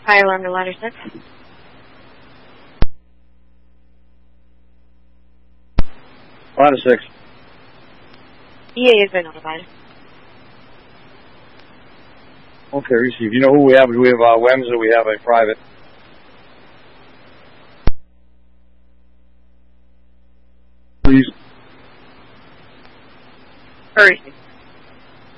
Fire alarm to ladder 6. Ladder 6. EA has been notified. Okay, receive. You know who we have? Do we have WEMS or do we have a private? Please. Receive.